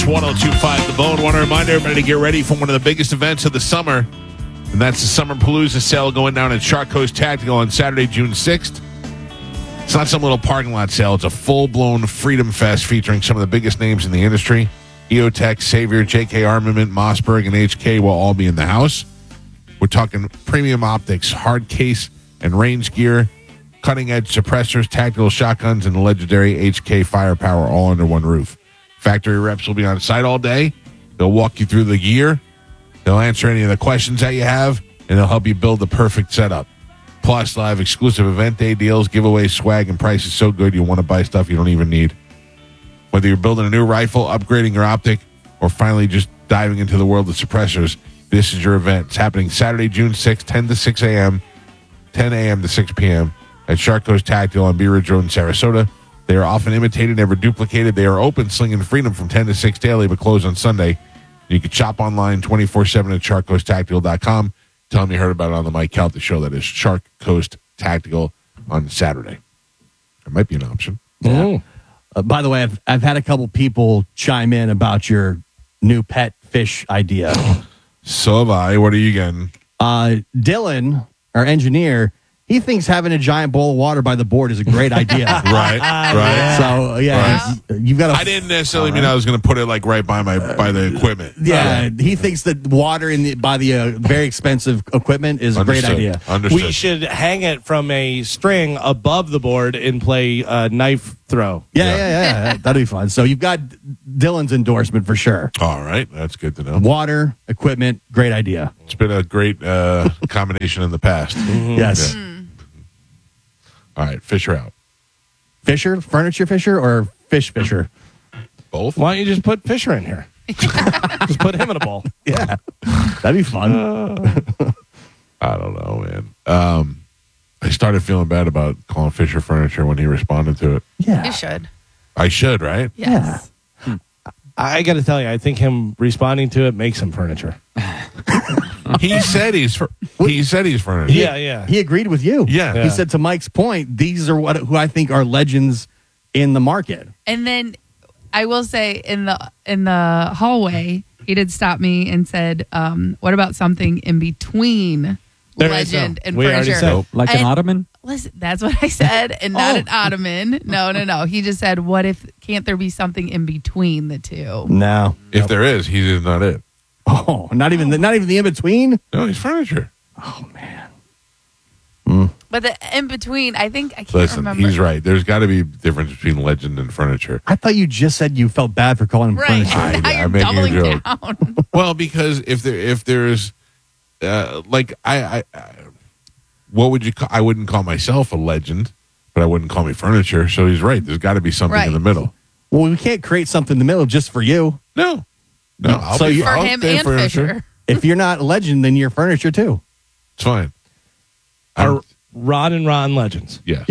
It's 102.5 The Bone. Want to remind everybody to get ready for one of the biggest events of the summer, and that's the Summer Palooza sale going down at Shark Coast Tactical on Saturday, June 6th. It's not some little parking lot sale. It's a full-blown Freedom Fest featuring some of the biggest names in the industry. EOTech, Savior, JK Armament, Mossberg, and HK will all be in the house. We're talking premium optics, hard case, and range gear, cutting-edge suppressors, tactical shotguns, and the legendary HK firepower all under one roof. Factory reps will be on site all day. They'll walk you through the gear. They'll answer any of the questions that you have, and they'll help you build the perfect setup. Plus, they'll have exclusive event day deals, giveaways, swag, and prices so good you'll want to buy stuff you don't even need. Whether you're building a new rifle, upgrading your optic, or finally just diving into the world of suppressors, this is your event. It's happening Saturday, June 6th, 10 to 6 a.m., 10 a.m. to 6 p.m. at Shark Coast Tactical on Bee Ridge Road in Sarasota. They are often imitated, never duplicated. They are open, slinging freedom from 10 to 6 daily, but close on Sunday. You can shop online 24/7 at sharkcoasttactical.com. Tell them you heard about it on the Mike Calta show. That is Shark Coast Tactical on Saturday. That might be an option. Yeah. By the way, I've had a couple people chime in about your new pet fish idea. So have I. What are you getting? Dylan, our engineer, he thinks having a giant bowl of water by the board is a great idea. Right. Yeah. So you've got. I didn't necessarily mean I was going to put it like right by the equipment. Yeah, he thinks that water by the very expensive equipment is a great idea. Understood. We should hang it from a string above the board and play knife throw. Yeah. That'd be fun. So you've got Dylan's endorsement for sure. All right, that's good to know. Water, equipment, great idea. It's been a great combination in the past. Yes. Yeah. All right, Fisher out. Fisher, furniture Fisher, or fish Fisher? Both? Why don't you just put Fisher in here? Just put him in a bowl. Yeah, that'd be fun. I don't know, man. I started feeling bad about calling Fisher Furniture when he responded to it. Yeah, You should. I should, right? Yes. I got to tell you, I think him responding to it makes him furniture. He said he's furniture. Yeah. He agreed with you. Yeah. He said, to Mike's point, these are who I think are legends in the market. And then I will say in the hallway, he did stop me and said, what about something in between There legend is no. and We already furniture? said. Like an And- ottoman? Listen, that's what I said, and not an ottoman. No. He just said, can't there be something in between the two? No. If there is, he is not it. Oh, not even the in between. No, he's furniture. Oh man. But the in between, I can't Listen, remember. he's right. There's got to be a difference between legend and furniture. I thought you just said you felt bad for calling him Right. furniture. Now you're I'm making a doubling joke. down. Well, because if there's I what would you call? I wouldn't call myself a legend, but I wouldn't call me furniture. So he's right. There's got to be something in Right. the middle. Well, we can't create something in the middle just for you. No. I'll So be- you- For I'll him stay and furniture. Fisher. If you're not a legend, then you're furniture too. It's fine. Are Ron and Ron legends? Yes.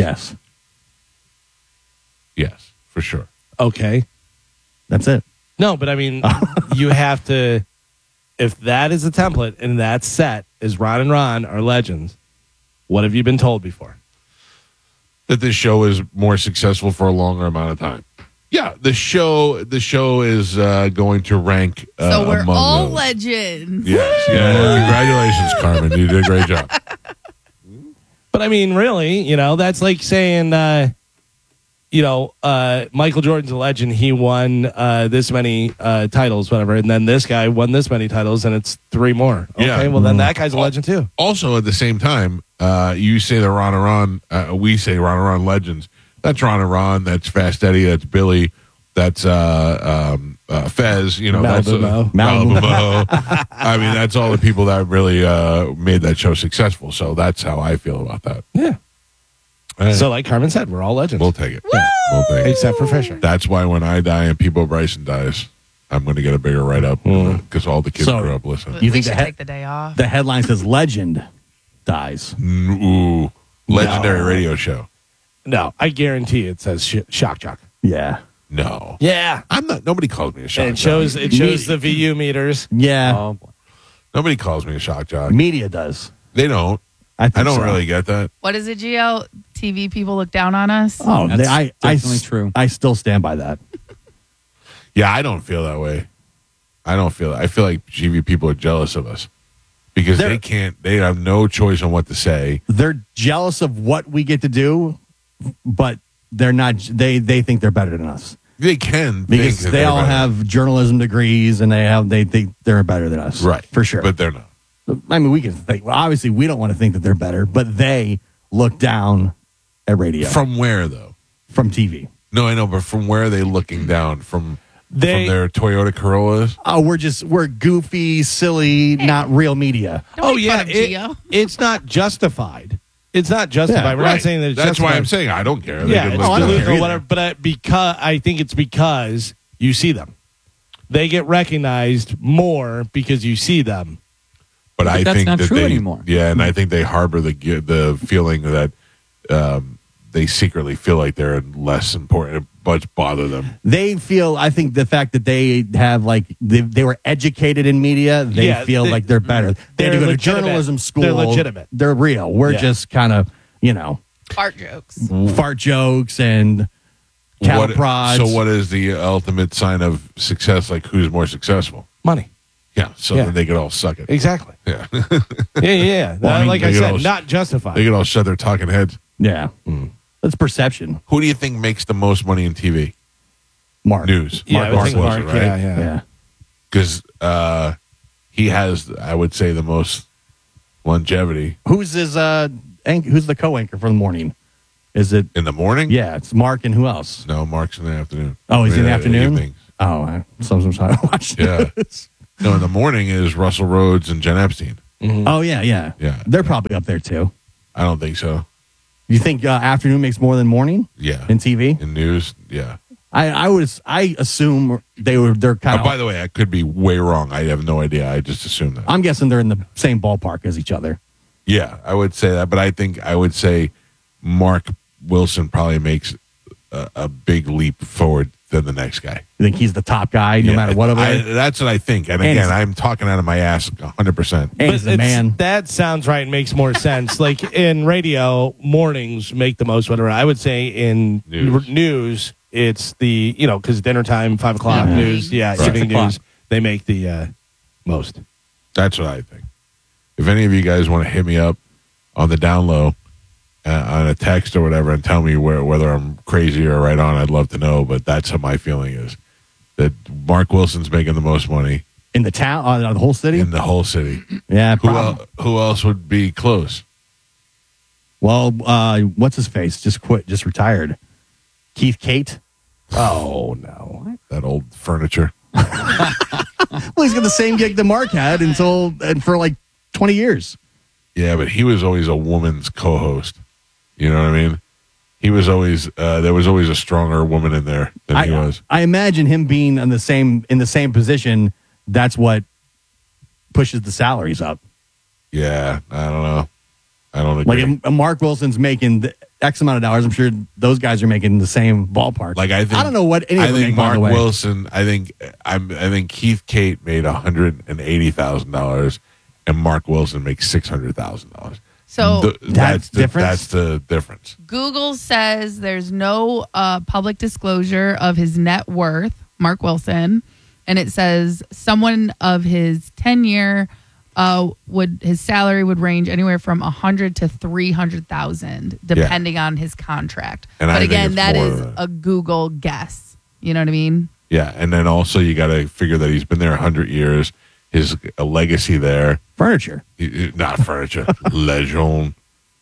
Yes, for sure. Okay. That's it. No, but I mean, you have to, if that is the template and that's set, is Ron and Ron are legends, what have you been told before? That this show is more successful for a longer amount of time. Yeah, the show is going to rank. So we're among all those. legends. Yes. Yeah. Congratulations, Carmen. You did a great job. But I mean, really, that's like saying, Michael Jordan's a legend. He won this many titles, whatever. And then this guy won this many titles, and it's 3 more. Okay, Yeah. well, then that guy's a legend too. Also, at the same time, you say the Ron and Ron. We say Ron and Ron legends. That's Ron and Ron. That's Fast Eddie. That's Billy. That's Fez. That's Malibu Mo. Malibu Mo. I mean, that's all the people that really made that show successful. So that's how I feel about that. Yeah. All right. So, like Carmen said, we're all legends. We'll take it. We'll take it. Except for Fisher. That's why when I die and Peebo Bryson dies, I'm going to get a bigger write up because all the kids So- grew up listening. You we think should the take the day off. The headline says legend dies. Ooh, legendary radio show. No, I guarantee it says Shock Jock. Yeah. No, Yeah. I'm not. Nobody calls me a shock And jock. it shows the VU meters. Yeah. Oh, boy. Nobody calls me a shock jock. Media does. They don't. I don't really get that. What is it, Gio? TV people look down on us. Oh, That's I definitely true. I still stand by that. Yeah, I don't feel that way. I feel like TV people are jealous of us because they have no choice on what to say. They're jealous of what we get to do, but they're not. They think they're better than us They can because think that they they're all better. have journalism degrees and they think they're better than us. right for sure. but they're not. I mean, we can think. Well, obviously, we don't want to think that they're better, but they look down at radio From where though? from TV. No, I know, but from where are they looking down? From They- their Toyota Corollas? Oh, we're goofy, silly, not real media. Don't make fun of Gio. it's not justified. It's not justified. Yeah, We're not saying that it's That's why justified. I'm saying I don't care. They Yeah, can it's look I don't good. care delusional, either. whatever. But because I think it's because you see them, they get recognized more because you see them. But I that's think not that true they, anymore. Yeah, and I think they harbor the feeling that they secretly feel like they're less important, but bother them. They feel. I think the fact that they have they were educated in media, they Yeah, feel like they're better. They had to they're go to legitimate. journalism school. They're legitimate. They're real. We're Yeah. just kind of Fart jokes. fart jokes and cattle prods. So what is the ultimate sign of success? Like who's more successful? Money. Yeah, so Yeah. then they could all suck it. Exactly. Yeah, Yeah. Well, I mean, like they I get said, all- not justified. they could all shut their talking heads. Yeah, that's perception. Who do you think makes the most money in TV? Mark News. Yeah, I Mark would think Wilson, Mark, right? yeah. Yeah. Because he has, I would say, the most longevity Who's his who's the co-anchor for the morning? Is it? in the morning. Yeah, it's Mark and who else? No, Mark's in the afternoon. Oh, he's in the afternoon? evenings. Oh, sometimes I watch Yeah. this. No, in the morning is Russell Rhodes and Jen Epstein. Oh yeah. Yeah. They're probably up there too. I don't think so. You think afternoon makes more than morning Yeah. in TV? In news, yeah. I assume they're kind of. By the way, I could be way wrong. I have no idea. I just assumed that. I'm guessing they're in the same ballpark as each other. Yeah, I would say that. But I would say Mark Wilson probably makes a big leap forward than the next guy. You think he's the top guy, no Yeah, matter what? Over there? that's what I think. And And again, he's- I'm talking out of my ass 100%. And he's the man. That sounds right and makes more sense. Like in radio, mornings make the most, whatever. I would say in news it's the, because dinner time, 5 o'clock Yeah. news. Yeah, Right. evening 6 o'clock. news. They make the most. That's what I think. If any of you guys want to hit me up on the down low, on a text or whatever, and tell me whether I'm crazy or right on, I'd love to know. But that's how my feeling is. That Mark Wilson's making the most money In the town, the whole city? in the whole city. Yeah, Who else would be close? Well, what's his face? Just quit, just retired. Keith Kate? Oh, no. That old furniture. Well, he's got the same gig that Mark had for like 20 years. Yeah, but he was always a woman's co-host. You know what I mean? He was always there was always a stronger woman in there than he was. I imagine him being in the same position. That's what pushes the salaries up. Yeah, I don't know. I don't agree. Like if Mark Wilson's making the X amount of dollars, I'm sure those guys are making the same ballpark. Like I don't know what any of I them think make, by Mark the way. Wilson. I think Keith Kate made $180,000, and Mark Wilson makes $600,000. So That's difference? That's the difference. Google says there's no public disclosure of his net worth, Mark Wilson, and it says someone of his tenure his salary would range anywhere from 100 to 300,000 depending on his contract. And I but think again, it's that more is than that. a Google guess. You know what I mean? Yeah, and then also you got to figure that he's been there 100 years. His a legacy there. Furniture. Not furniture. Legend.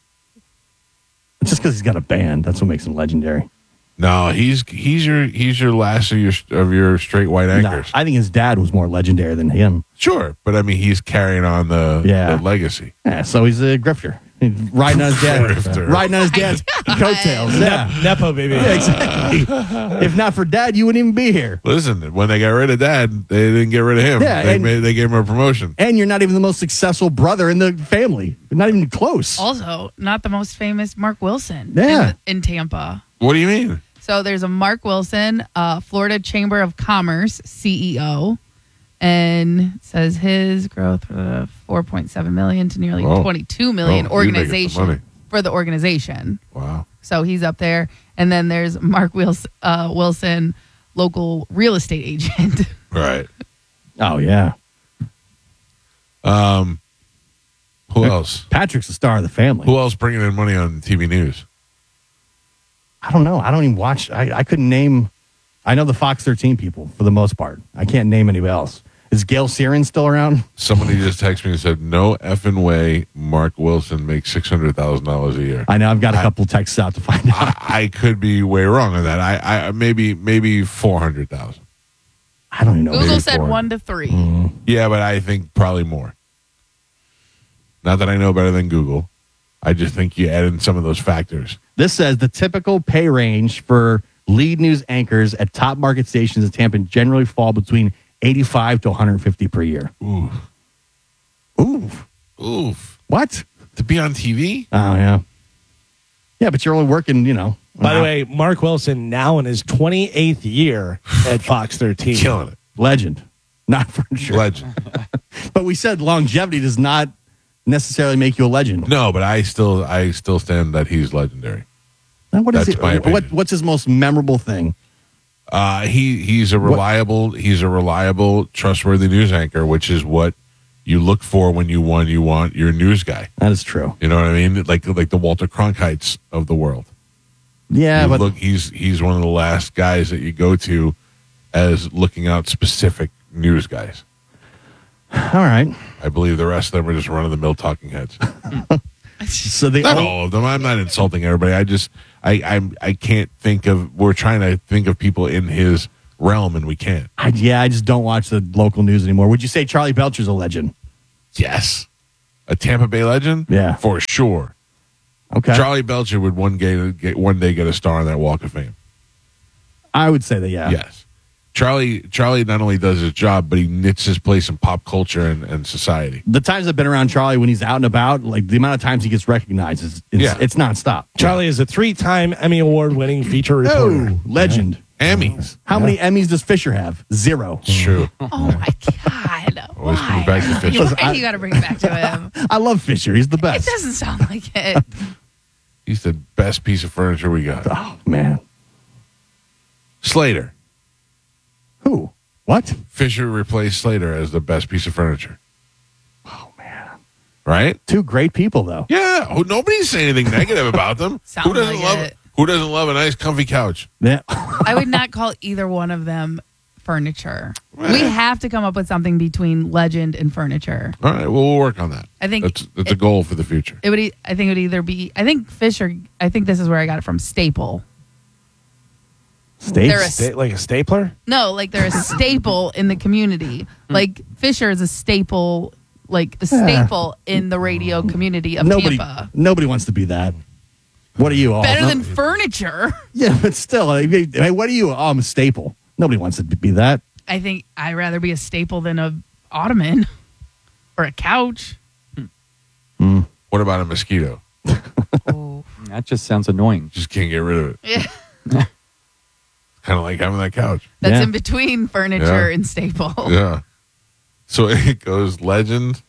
It's just because he's got a band. That's what makes him legendary. No, he's your last of your straight white No, anchors. I think his dad was more legendary than him. Sure, but I mean he's carrying on the legacy. Yeah, so he's a grifter. He's riding on his dad's coattails. Yeah. Nepo, baby. Yeah, exactly. If not for dad, you wouldn't even be here. Listen, when they got rid of Dad, they didn't get rid of him. Yeah, they gave him a promotion. And you're not even the most successful brother in the family. You're not even close. Also, not the most famous Mark Wilson Yeah. in Tampa. What do you mean? So there's a Mark Wilson, Florida Chamber of Commerce CEO, and it says his growth 4.7 million to nearly Whoa. 22 million Oh, he's making some money. organization for the organization. Wow. So he's up there, and then there's Mark Wilson, local real estate agent. Right. Oh, yeah. Who else? Patrick's the star of the family. Who else bringing in money on TV news? I don't know. I don't even watch. I couldn't name. I know the Fox 13 people for the most part. I can't name anybody else. Is Gail Siren still around? Somebody just texted me and said, "No effing way, Mark Wilson makes $600,000 a year." I know. I've got a couple texts out to find out. I could be way wrong on that. I maybe 400,000. I don't even know. Google maybe said 4. 1 to 3. Yeah, but I think probably more. Not that I know better than Google. I just think you add in some of those factors. This says the typical pay range for lead news anchors at top market stations in Tampa generally fall between 85 to 150 per year. Oof. Oof. Oof. What? To be on TV? Oh, yeah. Yeah, but you're only working, By the way, Mark Wilson now in his 28th year at Fox 13. Killing it. legend. Not for sure. Legend. But we said longevity does not necessarily make you a legend. No, but I still stand that he's legendary. Now, what is That's it? my opinion. What's his most memorable thing? He's a reliable, trustworthy news anchor, which is what you look for when you want your news guy. That is true. You know what I mean? Like the Walter Cronkites of the world. Yeah, but Look, he's one of the last guys that you go to as looking out specific news guys. all right. I believe the rest of them are just run of the mill talking heads. So the Not all of them. I'm not insulting everybody. I can't think of. We're trying to think of people in his realm, and we can't. I just don't watch the local news anymore. Would you say Charlie Belcher's a legend? Yes, a Tampa Bay legend. Yeah. for sure. Okay, Charlie Belcher would one day get a star on that Walk of Fame. I would say that. Yeah. Yes, Charlie not only does his job, but he knits his place in pop culture and society. The times I've been around Charlie when he's out and about, like the amount of times he gets recognized, it's nonstop. Charlie is a 3-time Emmy Award-winning feature reporter. Oh, legend. Emmys. How many Emmys does Fisher have? 0. It's true. Oh my God. Always Why? comes back to Fisher. Why you got to bring it back to him? I love Fisher. He's the It best. doesn't sound like it. He's the best piece of furniture we got. Oh, man. Slater. Who? What? Fisher replaced Slater as the best piece of furniture. Oh, man. Right? Two great people, though. Yeah. Nobody's saying anything negative about them. Sounds Who doesn't like love it. Who doesn't love a nice, comfy couch? Yeah. I would not call either one of them furniture. We have to come up with something between legend and furniture. All right. Well, we'll work on that. I think that's a goal for the future. I think it would either be. I think Fisher. I think this is where I got it from. Staple. They're States? Like a stapler? No, like they're a staple in the community. Like Fisher is a staple, like a staple in the radio community of Tampa. Nobody wants to be that. What are you all? Better than furniture. Yeah, but still, I mean, hey, what are you? Oh, I'm a staple. Nobody wants to be that. I think I'd rather be a staple than a ottoman or a couch. What about a mosquito? Oh. That just sounds annoying. Just can't get rid of it. Yeah, Kind of like having that couch. that's Yeah. in between furniture Yeah. and staple. Yeah. So it goes legend,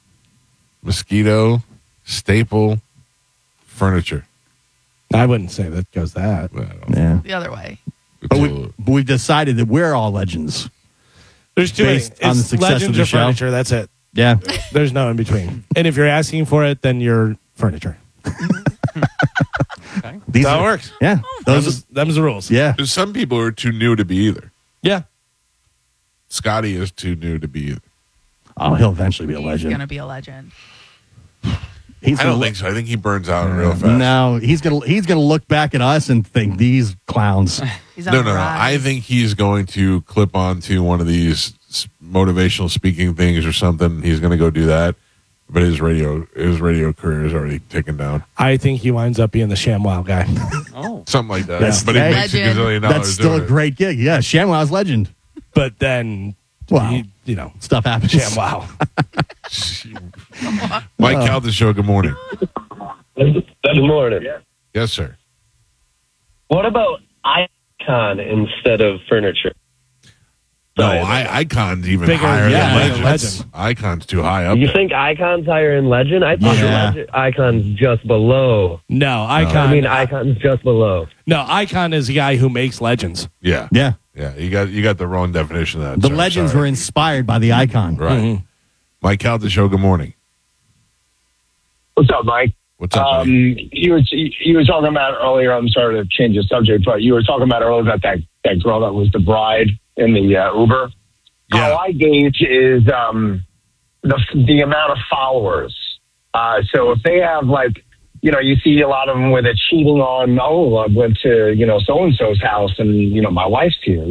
mosquito, staple, furniture. I wouldn't say that goes that. I don't know. Yeah. The other way. But we've decided that we're all legends. There's too many. Based on the It's success of legends the or show. furniture. That's it. Yeah. There's no in between. And if you're asking for it, then you're furniture. These That's how it are- works. Yeah. Them's the rules. Yeah. Because some people are too new to be either. Yeah. Scotty is too new to be either. Oh, he'll eventually be a He's legend. gonna be a legend. He's I gonna don't think so. I think he burns out real fast. No, he's gonna look back at us and think these clowns. He's on No. the rise. I think he's going to clip onto one of these motivational speaking things or something. He's going to go do that. But his radio career is already ticking down. I think he winds up being the ShamWow guy. Oh, Something like that. That's- But he hey, makes a Legend. gazillion dollars. That's still a doing it. great gig. Yeah, ShamWow's legend. But then, Wow. Stuff happens. ShamWow. Mike Calda Show, good morning. Good morning. Yes, sir. What about icon instead of furniture? No, Sorry. Icon's even Bigger, higher yeah, than Legend. Legend. Icon's too high up You there. think icon's higher in legend? I thought Yeah. legend, icon's just below. No, Icon. I mean, icon's just below. No, Icon is a guy who makes legends. Yeah. Yeah. Yeah, you got the wrong definition of that. The sir. legends Sorry. were inspired by the icon. Right. Mike Calta Show, good morning. What's up, Mike? What's up, buddy? You were talking about earlier. I'm sorry to change the subject, but you were talking about earlier about that girl that was the bride in the Uber. Yeah. How I gauge is the amount of followers. So if they have you see a lot of them where they're cheating on. Oh, I went to so and so's house, and my wife's here.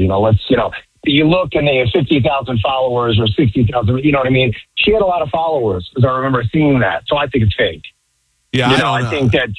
You look and they have 50,000 followers or 60,000. You know what I mean? She had a lot of followers because I remember seeing that. So I think it's fake. Yeah, I think that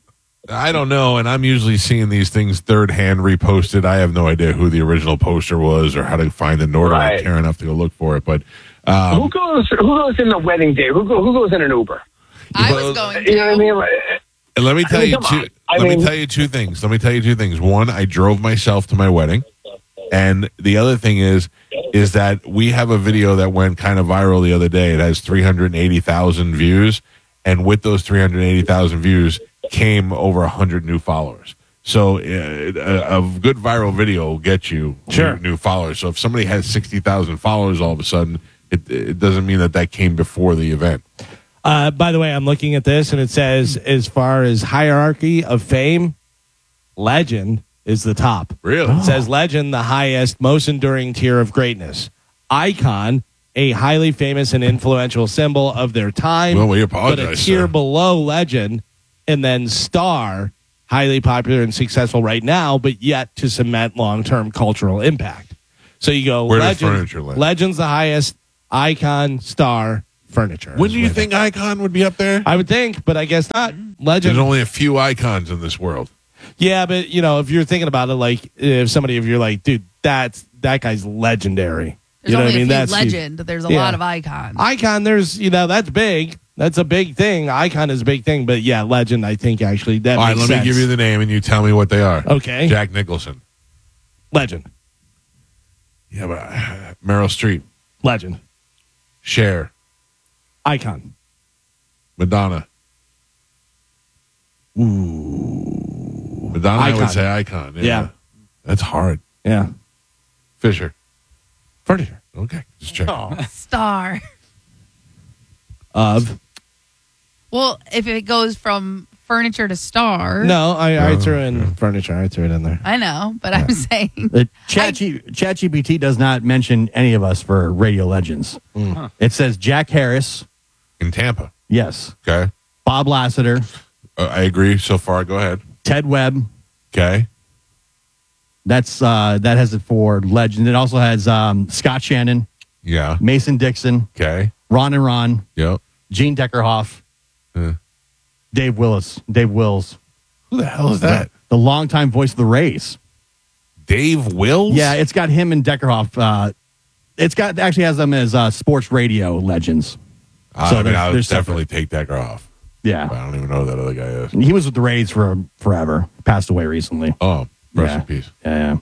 I don't know, and I'm usually seeing these things third hand reposted. I have no idea who the original poster was or how to find it, nor do I Right. care enough to go look for it. But who goes in the wedding day? Who goes in an Uber? I was going to. You know what I mean? Like, and let me tell you come on. two. Let me tell you two things. One, I drove myself to my wedding, and the other thing is that we have a video that went kind of viral the other day. It has 380,000 views, and with those 380,000 views came over 100 new followers. So a good viral video will get you new followers. So if somebody has 60,000 followers all of a sudden, it doesn't mean that came before the event. By the way, I'm looking at this, and it says, as far as hierarchy of fame, legend is the top. Really? It says legend, the highest, most enduring tier of greatness. Icon, a highly famous and influential symbol of their time. Well, we But apologize, a tier sir. below legend, and then star, highly popular and successful right now, but yet to cement long-term cultural impact. So you go, Where does furniture land? legend's the highest, icon, star, furniture. When is do you where think Icon would be up there? I would think, but I guess not. Legend. There's only a few icons in this world. Yeah, but if you're thinking about it, like if you're like, dude, that guy's legendary. There's you know only what I mean? a few That's legend. There's a yeah. lot of icons. Icon. There's that's big. That's a big thing. Icon is a big thing, but yeah, legend. I think actually that. All right, makes let me sense. give you the name and you tell me what they are. Okay. Jack Nicholson. Legend. Yeah, but Meryl Streep. Legend. Cher. Icon. Madonna. Ooh. Madonna, I Icon. would say icon. Yeah. That's hard. Yeah. Fisher. Furniture. Okay, just check. Star. Of. Well, if it goes from furniture to star. No, I threw in furniture. I threw it in there. I know, but I'm saying. ChatGPT does not mention any of us for radio legends. It says Jack Harris. In Tampa. Yes. Okay. Bob Lassiter. I agree so far. Go ahead. Ted Webb. Okay. That has it for legend. It also has Scott Shannon, Yeah. Mason Dixon, Okay. Ron and Ron, Yep. Gene Deckerhoff, Dave Wills. Who the hell is that? The longtime voice of the Rays. Dave Wills? Yeah, it's got him and Deckerhoff. Actually has them as sports radio legends. I mean, I would there's definitely take Decker off. But Yeah. I don't even know who that other guy is. He was with the Rays for forever. Passed away recently. Oh, rest Yeah. in peace. Yeah.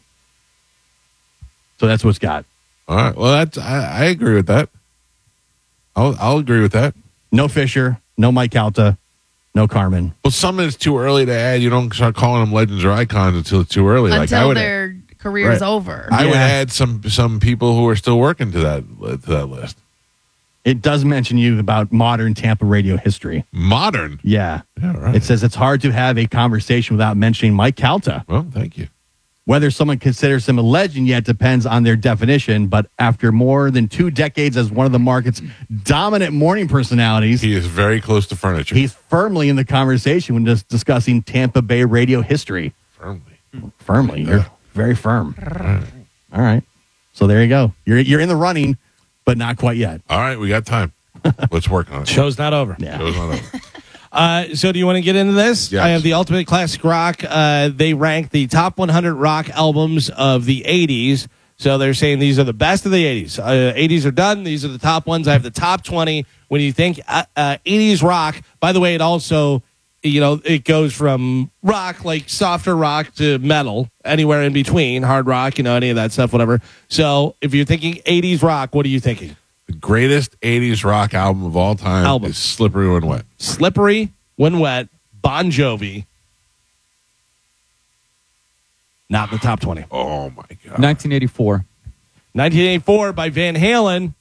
So that's what's got. All right. Well, I agree with that. I'll agree with that. No Fisher, no Mike Calta, no Carmen. Well, some is too early to add. You don't start calling them legends or icons until it's too early. Until would, their career's Right. over. I would Yeah. add some people who are still working to that list. It does mention you about modern Tampa radio history. Modern. Yeah. Yeah, right. It says it's hard to have a conversation without mentioning Mike Calta. Well, thank you. Whether someone considers him a legend yet depends on their definition, but after more than 2 decades as one of the market's dominant morning personalities, He is very close to furniture. he's firmly in the conversation when discussing Tampa Bay radio history. Firmly. Firmly. You're very firm. All right. So there you go. You're in the running, but not quite yet. All right, we got time. Let's work on it. Show's not over. Yeah. Show's not over. So do you want to get into this? Yes. I have the Ultimate Classic Rock. They rank the top 100 rock albums of the 80s. So they're saying these are the best of the 80s. 80s are done. These are the top ones. I have the top 20. When you think 80s rock, by the way, it also, it goes from rock, like softer rock, to metal, anywhere in between, hard rock, any of that stuff, whatever. So if you're thinking 80s rock, what are you thinking? The greatest 80s rock album of all time is Slippery When Wet. Slippery When Wet, Bon Jovi. Not in the top 20. Oh my god. 1984. 1984 by Van Halen.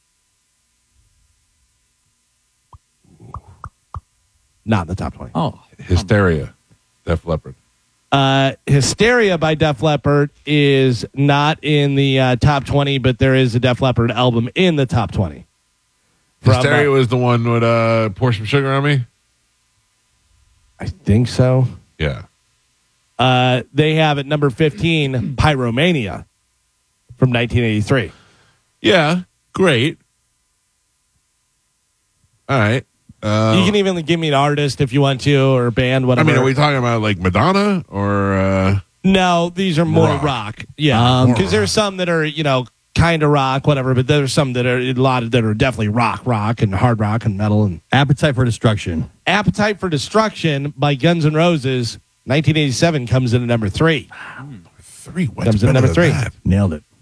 Not in the top 20. Oh, Hysteria. Def Leppard. Hysteria by Def Leppard is not in the top 20, but there is a Def Leppard album in the top 20. From, Hysteria was the one with Pour Some Sugar on Me? I think so. Yeah. They have at number 15 Pyromania from 1983. Yeah. Great. All right. You can even give me an artist if you want to, or a band, I whatever. mean, are we talking about like Madonna or No, these are more rock. Yeah, because there's some that are kind of rock, whatever. But there's some that are a lot of that are definitely rock, and hard rock and metal. And Appetite for Destruction. Appetite for Destruction by Guns N' Roses, 1987 comes in at number 3. 3? What's Comes in better number than 3. that? Nailed it.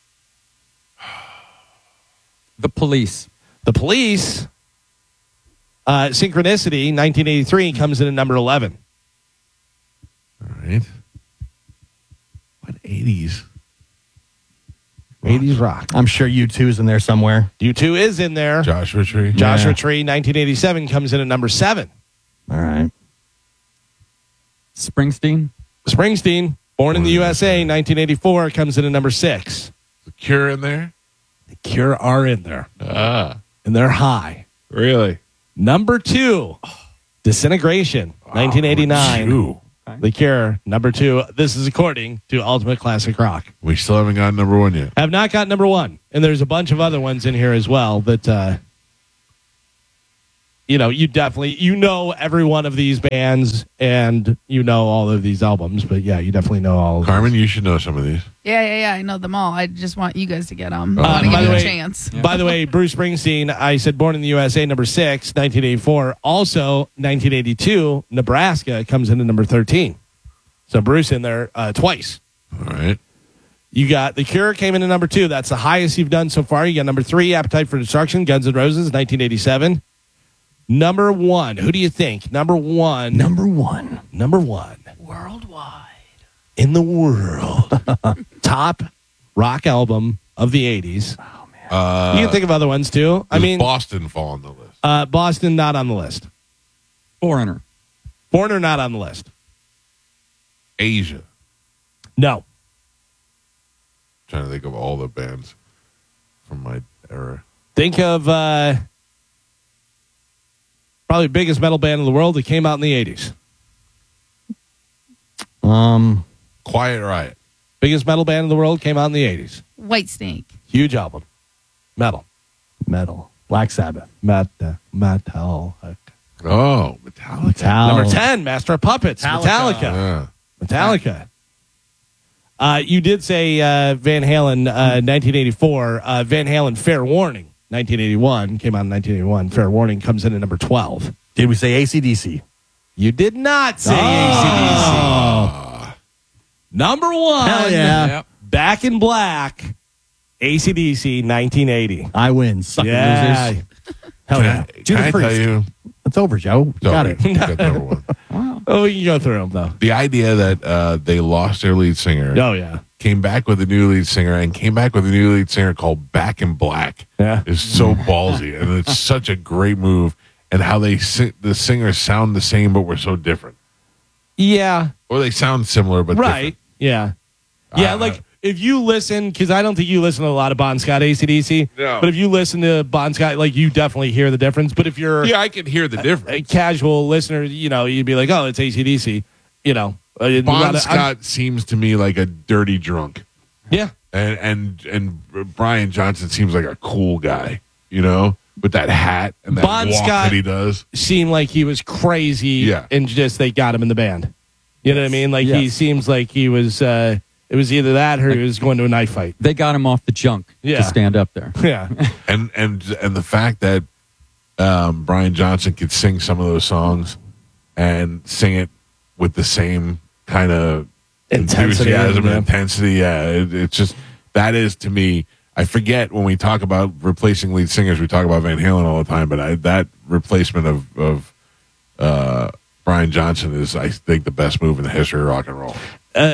The Police. The Police, Synchronicity, 1983 comes in at number 11. All right. What 80s? 80s rock. I'm sure U2's in there somewhere. U2 is in there. Joshua Tree. Joshua Yeah. Tree, 1987 comes in at number 7. All right. Springsteen. Springsteen, Born in the USA, 1984 comes in at number 6. The Cure in there? The Cure are in there, Ah, and they're high. really? Number 2, Disintegration, 1989. Ooh. The Cure, number 2. This is according to Ultimate Classic Rock. We still haven't got number 1 yet. Have not got number 1, and there's a bunch of other ones in here as well that you definitely every one of these bands and all of these albums, but yeah, you definitely know all of Carmen, these. you should know some of these. Yeah. I know them all. I just want you guys to get them. I Oh, want to by give the you a way- chance. By the way, Bruce Springsteen, I said Born in the USA, number 6, 1984. Also, 1982, Nebraska comes in at number 13. So Bruce in there twice. All right. You got The Cure came in at number 2. That's the highest you've done so far. You got number 3, Appetite for Destruction, Guns N' Roses, 1987. Number 1, who do you think? Number 1. Number 1. Number 1 Worldwide. in the world. Top rock album of the 80s. You can think of other ones too. I Does mean, Boston fall on the list? Boston not on the list. Foreigner. Foreigner not on the list. Asia. No. Trying to think of all the bands from my era. Think of probably biggest metal band in the world that came out in the 80s. Quiet Riot. Biggest metal band in the world came out in the 80s. White Snake. Huge album. Metal. Metal. Black Sabbath. Metal. Oh, Metallica. Number 10, Master of Puppets. Metallica. Yeah. Metallica. You did say Van Halen, 1984. Van Halen, Fair Warning, 1981. Came out in 1981. Fair Warning comes in at number 12. Did we say AC/DC? You did not say AC/DC. Number 1. Hell yeah. Yep. Back in Black. AC/DC, 1980. I win. Suck Yeah. losers. Hell yeah. Can I Judas tell Priest. you? It's over, Joe. Got it. You got number 1. Oh, we can go through them, though. The idea that they lost their lead singer, Oh, yeah. came back with a new lead singer, and came back with a new lead singer called Back in Black Yeah. is so ballsy, and it's such a great move. And how the singers sound the same, but we're so different, Yeah. or they sound similar but Right. Yeah. Yeah, like if you listen, because I don't think you listen to a lot of Bon Scott AC/DC, No. but if you listen to Bon Scott, like you definitely hear the difference. But if you're different. Yeah, I can hear the a difference. casual listener, you'd be like, oh, it's AC/DC. Bon Scott seems to me like a dirty drunk, Yeah. and Brian Johnson seems like a cool guy, with that hat and that Bon walk Scott- that he does. Seemed like he was crazy. Yeah. And just they got him in the band. You know what I mean? Like he Yes. seems like he was, it was either that or he was going to a knife fight. They got him off the junk Yeah. to stand up there. Yeah. And the fact that Brian Johnson could sing some of those songs and sing it with the same kind of Intensity, enthusiasm yeah. and intensity. Yeah, it's just that is to me. I forget when we talk about replacing lead singers, we talk about Van Halen all the time, but that replacement of Brian Johnson is, I think, the best move in the history of rock and roll.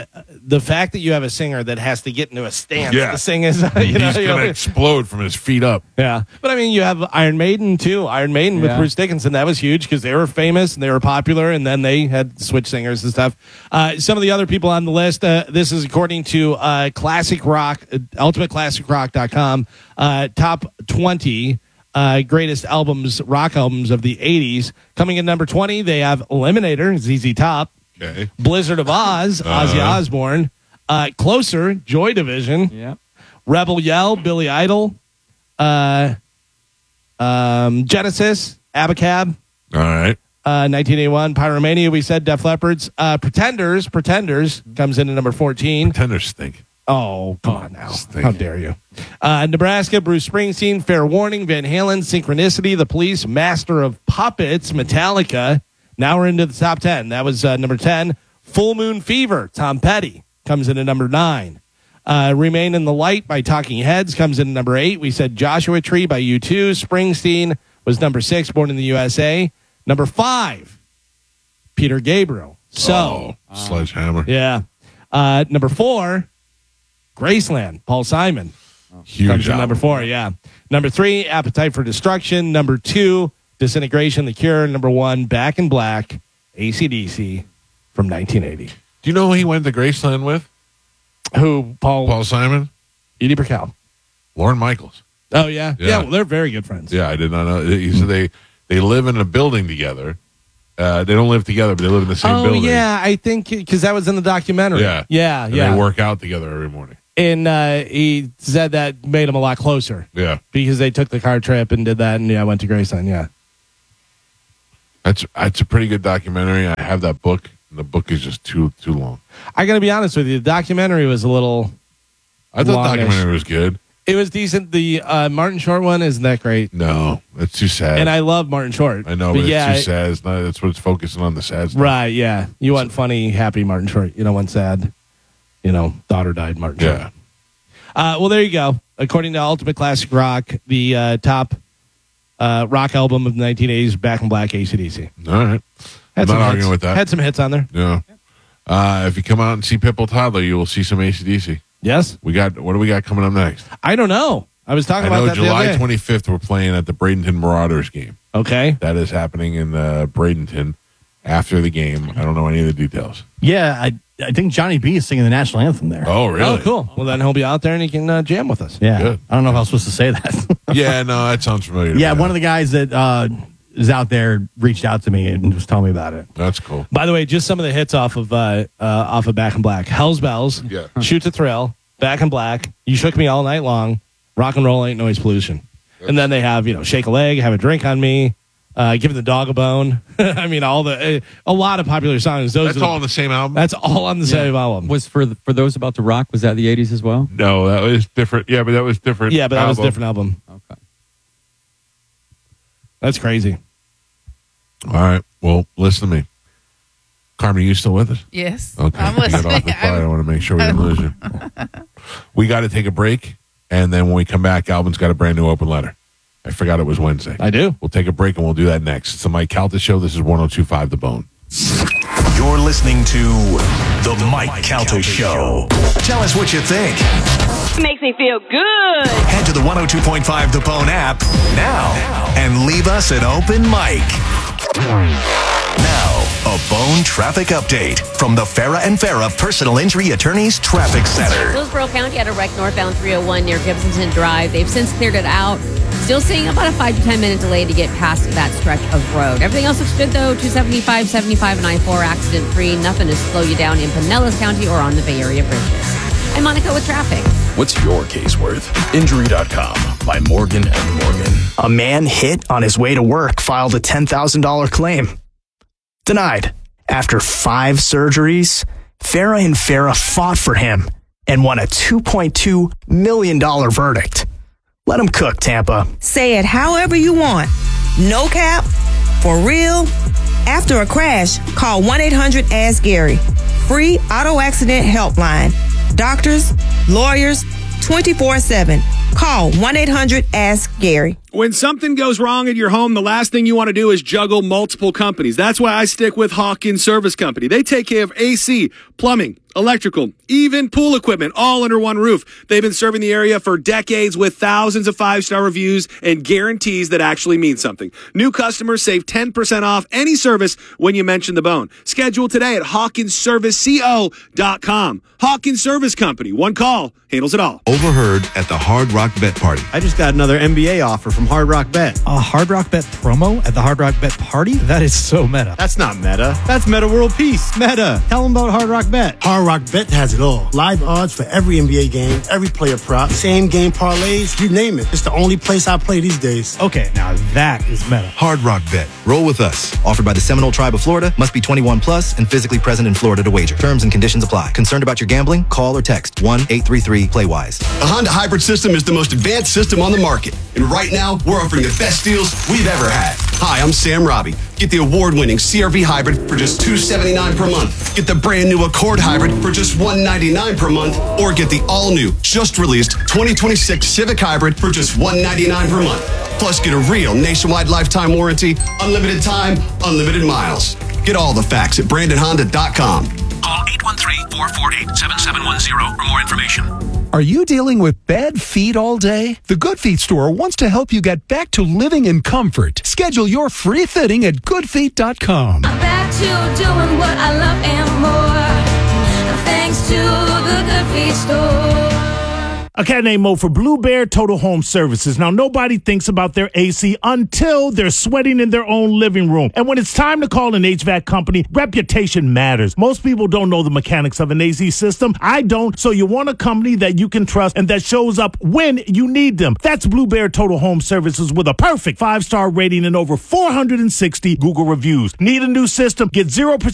the fact that you have a singer that has to get into a stance Yeah. to sing is, He's going to explode from his feet up. yeah. But I mean, you have Iron Maiden too. Iron Maiden with Yeah. Bruce Dickinson. That was huge because they were famous and they were popular, and then they had switch singers and stuff. Some of the other people on the list. This is according to Classic Rock, UltimateClassicRock.com. Top 20 greatest albums, rock albums of the 80s. Coming in number 20, they have Eliminator, ZZ Top. Okay. Blizzard of Oz, Ozzy Osbourne. Closer, Joy Division. Yeah. Rebel Yell, Billy Idol. Genesis, Abacab. All right. 1981, Pyromania, we said Def Leppard's. Pretenders comes in at number 14. Pretenders stink. Oh, come on now. Stink. How dare you? Nebraska, Bruce Springsteen, Fair Warning, Van Halen, Synchronicity, The Police, Master of Puppets, Metallica. Now we're into the top 10. That was number 10. Full Moon Fever, Tom Petty, comes in at number 9. Remain in the Light by Talking Heads comes in at number 8. We said Joshua Tree by U2. Springsteen was number 6, Born in the USA. Number 5, Peter Gabriel. So, Sledgehammer. yeah. Number 4, Graceland, Paul Simon. Huge Comes in album. number 4, yeah. Number 3, Appetite for Destruction. Number 2, Disintegration, The Cure. Number 1, Back in Black, AC/DC from 1980. Do you know who he went to Graceland with? Who, Paul Simon? Edie Brickell. Lauren Michaels. Oh, yeah? Yeah. Yeah, well, they're very good friends. Yeah, I did not know. He said they live in a building together. They don't live together, but they live in the same Oh, building. yeah, I think because that was in the documentary. Yeah. Yeah, And yeah. they work out together every morning. And he said that made them a lot closer Yeah. because they took the car trip and did that, and went to Graceland, yeah. That's a pretty good documentary. I have that book, and the book is just too long. I got to be honest with you, the documentary was a little... I thought the Longish. documentary was good. It was decent. The Martin Short one isn't that great. No, it's too sad. And I love Martin Short. I know, but it's too sad. It's not, that's what it's focusing on, the sad stuff. Right, yeah. You want funny, happy Martin Short. You don't want sad, daughter died Martin Short. Yeah. Well, there you go. According to Ultimate Classic Rock, the top rock album of the 1980s, Back in Black, AC/DC. All right. I'm not arguing with that. Had some hits on there. Yeah. If you come out and see Pitbull Toddler, you will see some AC/DC. Yes. What do we got coming up next? I don't know. I was talking I about know that July the other day. 25th, we're playing at the Bradenton Marauders game. Okay. That is happening in Bradenton after the game. I don't know any of the details. Yeah, I think Johnny B is singing the national anthem there. Oh, really? Oh, cool. Well, then he'll be out there and he can jam with us. Yeah. Good. I don't know if I was supposed to say that. Yeah, no, that sounds familiar. to Yeah, me. one of the guys that is out there reached out to me and was telling me about it. That's cool. By the way, just some of the hits off of Back in Black. Hell's Bells, Yeah. Shoot to Thrill, Back in Black, You Shook Me All Night Long, Rock and Roll Ain't Noise Pollution. And then they have, Shake a Leg, Have a Drink on Me, Give the Dog a Bone. I mean, a lot of popular songs. That's all on the same album? That's all on the same album. Was for those about to rock, was that the 80s as well? No, that was different. Yeah, but that was different. Yeah, but that was a album. different album. Okay. That's crazy. All right. Well, listen to me. Carmen, are you still with us? Yes. Okay. I'm You got listening. off the flight. I want to make sure we didn't lose you. We got to take a break, and then when we come back, Alvin's got a brand new open letter. I forgot it was Wednesday. I do. We'll take a break, and we'll do that next. It's the Mike Calta Show. This is 102.5 The Bone. You're listening to The Mike Calta Show. Tell us what you think. Makes me feel good. Head to the 102.5 The Bone app now and leave us an open mic. Now, a Bone traffic update from the Farah and Farah Personal Injury Attorneys Traffic Center. Hillsborough County had a wreck northbound 301 near Gibsonton Drive. They've since cleared it out. Still seeing about a 5 to 10 minute delay to get past that stretch of road. Everything else looks good, though. 275, 75, and I-4 accident-free. Nothing to slow you down in Pinellas County or on the Bay Area bridges. I'm Monica with traffic. What's your case worth? Injury.com by Morgan & Morgan. A man hit on his way to work filed a $10,000 claim. Denied. After 5 surgeries, Farah and Farah fought for him and won a $2.2 million verdict. Let him cook, Tampa. Say it however you want. No cap, for real. After a crash, call 1-800-ASK-GARY. Free auto accident helpline. Doctors, lawyers, 24/7. Call 1-800-ASK-GARY. When something goes wrong at your home, the last thing you want to do is juggle multiple companies. That's why I stick with Hawkins Service Company. They take care of AC, plumbing, electrical, even pool equipment, all under one roof. They've been serving the area for decades with thousands of 5-star reviews and guarantees that actually mean something. New customers save 10% off any service when you mention the bone. Schedule today at HawkinsServiceCO.com. Hawkins Service Company. One call handles it all. Overheard at the Hard Rock Bet Party. I just got another NBA offer from Hard Rock Bet. A Hard Rock Bet promo at the Hard Rock Bet Party? That is so meta. That's not meta. That's Meta World Peace. Meta. Tell them about Hard Rock Bet. Hard Rock Bet has it all. Live odds for every NBA game, every player prop, same game parlays, you name it. It's the only place I play these days. Okay, now that is meta. Hard Rock Bet. Roll with us. Offered by the Seminole Tribe of Florida. Must be 21 plus and physically present in Florida to wager. Terms and conditions apply. Concerned about your gambling? Call or text 1-833-PLAY-WISE. The Honda Hybrid System is the most advanced system on the market. And right now, we're offering the best deals we've ever had. Hi, I'm Sam Robbie. Get the award-winning CR-V Hybrid for just $279 per month. Get the brand-new Accord Hybrid for just $199 per month. Or get the all-new, just-released 2026 Civic Hybrid for just $199 per month. Plus, get a real nationwide lifetime warranty, unlimited time, unlimited miles. Get all the facts at BrandonHonda.com. Call 813-448-7710 for more information. Are you dealing with bad feet all day? The Good Feet store wants to help you get back to living in comfort. Schedule your free fitting at goodfeet.com. I'm back to doing what I love and more. Thanks to the Good Feet store. A cat named Mo for Blue Bear Total Home Services. Now, nobody thinks about their AC until they're sweating in their own living room. And when it's time to call an HVAC company, reputation matters. Most people don't know the mechanics of an AC system. I don't, so you want a company that you can trust and that shows up when you need them. That's Blue Bear Total Home Services with a perfect 5-star rating and over 460 Google reviews. Need a new system? Get 0%